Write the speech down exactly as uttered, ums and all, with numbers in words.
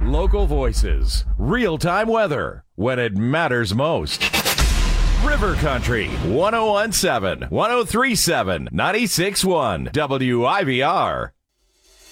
Local voices, real-time weather, when it matters most. River Country, one oh one point seven, one oh three point seven, ninety-six point one, W I V R.